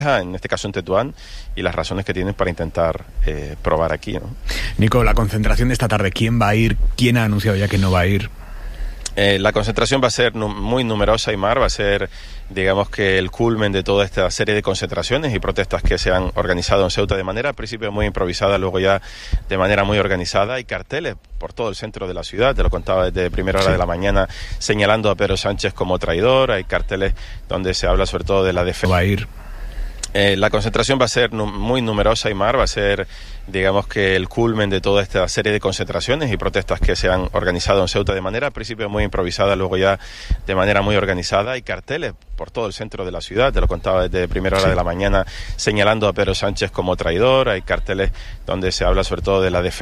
en este caso en Tetuán, y las razones que tienen para intentar probar aquí, ¿no? Nico, la concentración de esta tarde, ¿quién va a ir? ¿Quién ha anunciado ya que no va a ir? La concentración va a ser muy numerosa, Aimar, va a ser, digamos que el culmen de toda esta serie de concentraciones y protestas que se han organizado en Ceuta de manera al principio muy improvisada, luego ya de manera muy organizada. Hay carteles por todo el centro de la ciudad, te lo contaba desde primera hora de la mañana, señalando a Pedro Sánchez como traidor. Hay carteles donde se habla sobre todo de la defensa. ¿Va a ir? La concentración va a ser muy numerosa, Aimar, va a ser, digamos que el culmen de toda esta serie de concentraciones y protestas que se han organizado en Ceuta de manera al principio muy improvisada, luego ya de manera muy organizada. Hay carteles por todo el centro de la ciudad, te lo contaba desde primera hora de la mañana, señalando a Pedro Sánchez como traidor. Hay carteles donde se habla sobre todo de la defensa